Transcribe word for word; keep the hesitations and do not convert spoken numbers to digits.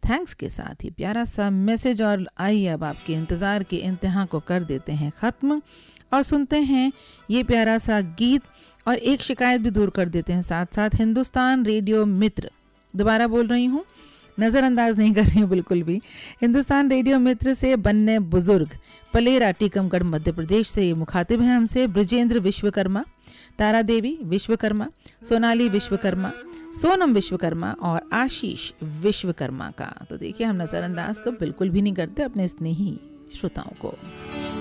Thanks के साथ ही प्यारा सा मैसेज। और आइए अब आपके इंतज़ार के इंतहा को कर देते हैं ख़त्म और सुनते हैं ये प्यारा सा गीत और एक शिकायत भी दूर कर देते हैं साथ साथ। हिंदुस्तान रेडियो मित्र, दोबारा बोल रही हूँ, नज़रअंदाज नहीं कर रही हूँ बिल्कुल भी। हिंदुस्तान रेडियो मित्र से बन्ने बुजुर्ग पलेरा टीकमगढ़ मध्य प्रदेश से ये मुखातिब हैं हमसे। ब्रजेंद्र विश्वकर्मा, तारा देवी विश्वकर्मा, सोनाली विश्वकर्मा, सोनम विश्वकर्मा और आशीष विश्वकर्मा का। तो देखिए, हम नज़रअंदाज तो बिल्कुल भी नहीं करते अपने स्नेही श्रोताओं को।